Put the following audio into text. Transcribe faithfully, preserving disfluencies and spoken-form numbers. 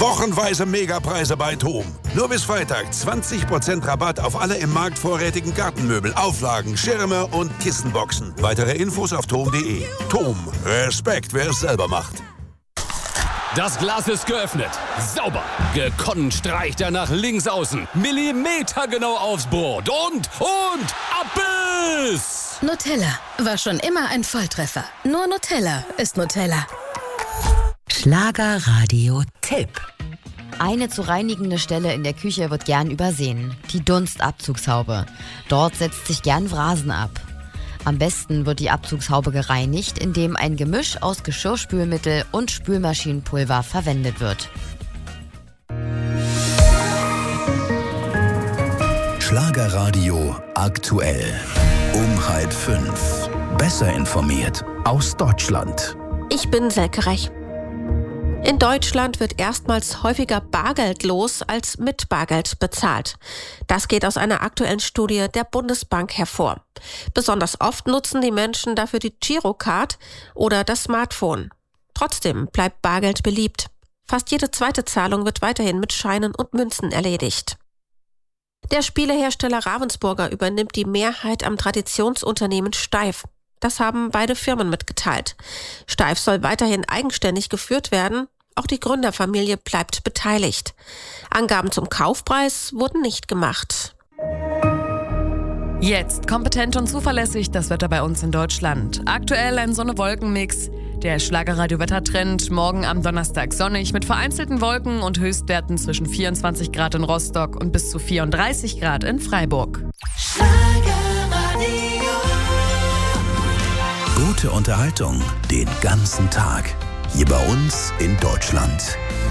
Wochenweise Megapreise bei TOM. Nur bis Freitag zwanzig Prozent Rabatt auf alle im Markt vorrätigen Gartenmöbel, Auflagen, Schirme und Kissenboxen. Weitere Infos auf tom punkt de. TOM. Respekt, wer es selber macht. Das Glas ist geöffnet. Sauber. Gekonnt streicht er nach links außen. Millimetergenau aufs Brot. Und, und, Abbiss! Nutella war schon immer ein Volltreffer. Nur Nutella ist Nutella. Schlagerradio-Tipp. Eine zu reinigende Stelle in der Küche wird gern übersehen. Die Dunstabzugshaube. Dort setzt sich gern Wrasen ab. Am besten wird die Abzugshaube gereinigt, indem ein Gemisch aus Geschirrspülmittel und Spülmaschinenpulver verwendet wird. Schlagerradio aktuell. Um halb fünf. Besser informiert aus Deutschland. Ich bin Selke Rech. In Deutschland wird erstmals häufiger bargeldlos als mit Bargeld bezahlt. Das geht aus einer aktuellen Studie der Bundesbank hervor. Besonders oft nutzen die Menschen dafür die Girocard oder das Smartphone. Trotzdem bleibt Bargeld beliebt. Fast jede zweite Zahlung wird weiterhin mit Scheinen und Münzen erledigt. Der Spielehersteller Ravensburger übernimmt die Mehrheit am Traditionsunternehmen Steiff. Das haben beide Firmen mitgeteilt. Steiff soll weiterhin eigenständig geführt werden. Auch die Gründerfamilie bleibt beteiligt. Angaben zum Kaufpreis wurden nicht gemacht. Jetzt kompetent und zuverlässig das Wetter bei uns in Deutschland. Aktuell ein Sonne-Wolken-Mix. Der Schlagerradio-Wettertrend morgen am Donnerstag sonnig mit vereinzelten Wolken und Höchstwerten zwischen vierundzwanzig Grad in Rostock und bis zu vierunddreißig Grad in Freiburg. Gute Unterhaltung den ganzen Tag. Hier bei uns in Deutschland.